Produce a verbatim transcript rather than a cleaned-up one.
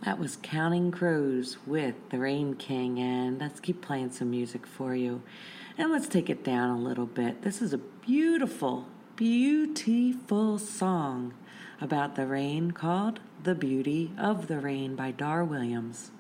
That was Counting Crows with the Rain King, and let's keep playing some music for you. And let's take it down a little bit. This is a beautiful, beautiful song about the rain called The Beauty of the Rain by Dar Williams.